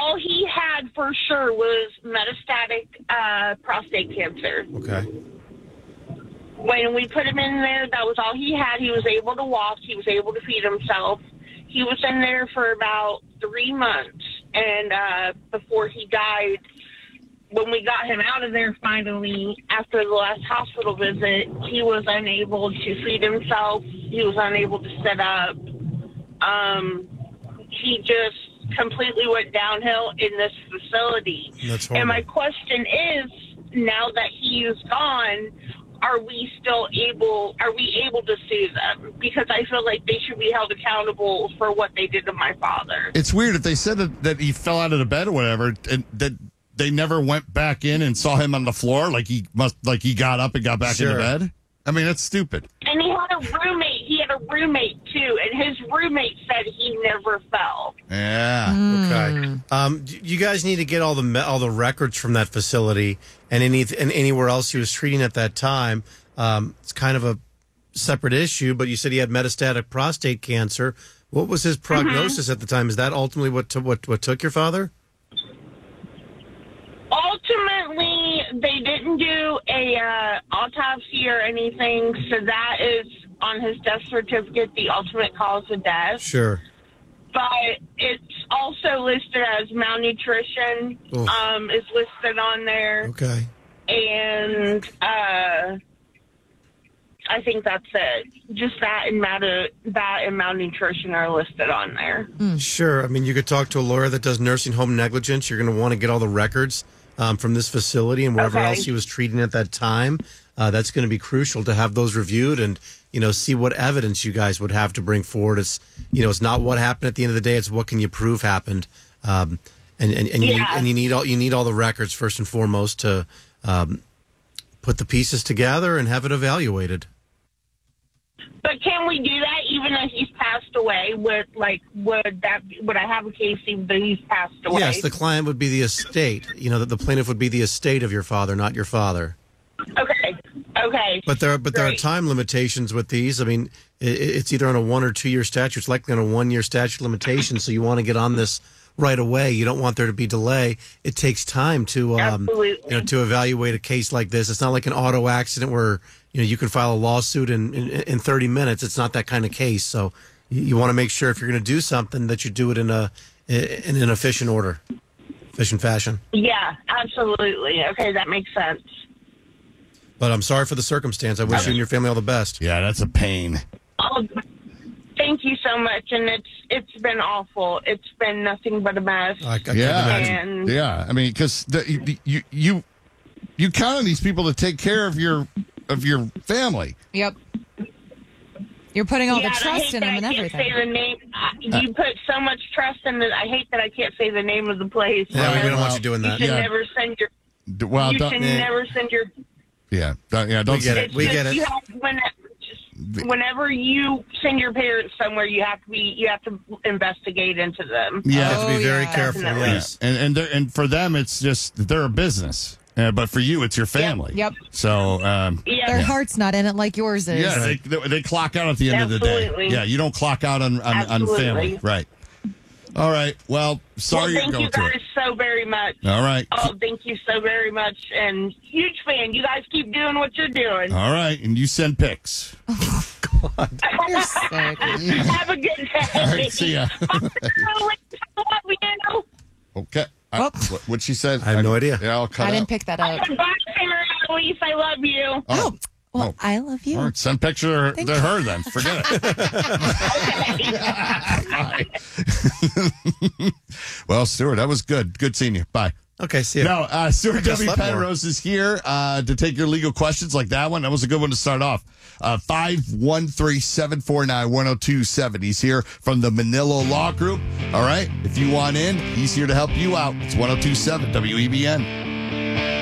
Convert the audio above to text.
all he had for sure was metastatic prostate cancer. Okay. When we put him in there, that was all he had. He was able to walk. He was able to feed himself. He was in there for about 3 months. And before he died, when we got him out of there finally, after the last hospital visit, he was unable to feed himself. He was unable to sit up. He just completely went downhill in this facility. That's horrible. And my question is, now that he is gone, are we able to sue them? Because I feel like they should be held accountable for what they did to my father. It's weird if they said that he fell out of the bed or whatever, and that they never went back in and saw him on the floor, like he got up and got back into bed. I mean, that's stupid. And he had a roommate. He had a roommate too, and his roommate said he never fell. Yeah. Okay. You guys need to get all the records from that facility and anywhere else he was treating at that time. It's kind of a separate issue, but you said he had metastatic prostate cancer. What was his prognosis at the time? Is that ultimately what took your father? Ultimately, they didn't do a autopsy or anything, so that is on his death certificate, the ultimate cause of death. Sure. But it's also listed as malnutrition. Is listed on there. Okay. And I think that's it. Just that and malnutrition are listed on there. Sure. I mean, you could talk to a lawyer that does nursing home negligence. You're going to want to get all the records from this facility and wherever else he was treating at that time. That's going to be crucial to have those reviewed and, see what evidence you guys would have to bring forward. It's, it's not what happened at the end of the day. It's what can you prove happened. And you need all the records first and foremost to put the pieces together and have it evaluated. But can we do that even if he's passed away? Would I have a case even though he's passed away? Yes, the client would be the estate. That the plaintiff would be the estate of your father, not your father. Okay. But there are time limitations with these. I mean, it's either on a 1 or 2 year statute. It's likely on a 1 year statute limitation. So you want to get on this right away. You don't want there to be delay. It takes time to to evaluate a case like this. It's not like an auto accident where you can file a lawsuit in 30 minutes. It's not that kind of case. So you want to make sure if you're going to do something that you do it in an efficient fashion. Yeah, absolutely. Okay, that makes sense. But I'm sorry for the circumstance. I wish you and your family all the best. Yeah, that's a pain. Oh, thank you so much, and it's been awful. It's been nothing but a mess. I can't imagine. Yeah, I mean, because you count on these people to take care of your family. Yep. You're putting all the trust in them and everything. Say the name. You put so much trust in it. I hate that I can't say the name of the place. Yeah, we don't want you doing that. You should never send your. Never send your. Yeah, don't. We get it. We get it. Whenever you send your parents somewhere, you have to investigate into them. Yeah, you have to be very careful. Yes, and for them, it's just they're a business. But for you, it's your family. Yep. So their heart's not in it like yours is. Yeah, they clock out at the end of the day. Yeah, you don't clock out on family, right? All right. Well, sorry you're going through it. Thank you guys so very much. All right. Oh, thank you so very much, and huge fan. You guys keep doing what you're doing. All right, and you send pics. Oh God, you're sick. Have a good day. All right, see ya. Okay. What she said? I have no idea. Yeah, I'll cut I didn't pick that up. Bye, Sarah Elise. I love you. Oh. Well, I love you. All right, send picture to her then. Forget it. Well, Stuart, that was good. Good seeing you. Bye. Okay, see you. Now, Stuart W. Penrose is here to take your legal questions like that one. That was a good one to start off. 513-749-1027. He's here from the Manilo Law Group. All right, if you want in, he's here to help you out. It's 1027 WEBN.